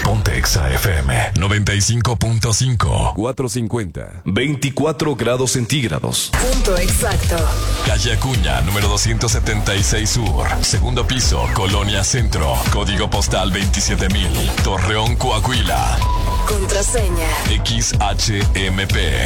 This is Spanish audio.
Ponte Exa FM 95.5. 450. 24 grados centígrados. Punto exacto. Calle Acuña, número 276 Sur. Segundo piso, Colonia Centro. Código postal 27000. Torreón, Coahuila. Contraseña. XHMP.